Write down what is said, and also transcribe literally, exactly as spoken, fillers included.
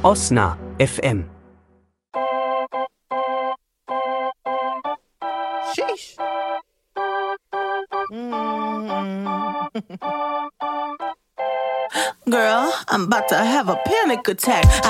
Osna F M. Sheesh. Mm. Girl, I'm about to have a panic attack.